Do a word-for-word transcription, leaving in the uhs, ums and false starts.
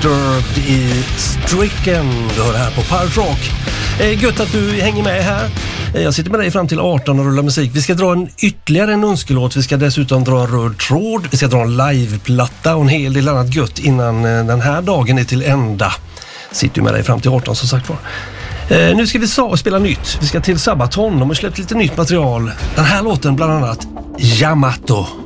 Disturbed i Stricken. Du hör här på Pirate Rock. Eh, gött att du hänger med här. Eh, jag sitter med dig fram till arton och rullar musik. Vi ska dra en ytterligare en önskelåt. Vi ska dessutom dra en röd tråd. Vi ska dra en liveplatta och en hel del annat gött innan eh, den här dagen är till ända. Sitter med dig fram till arton som sagt var. Eh, nu ska vi sa- spela nytt. Vi ska till Sabaton. De har släppt lite nytt material. Den här låten bland annat Yamato.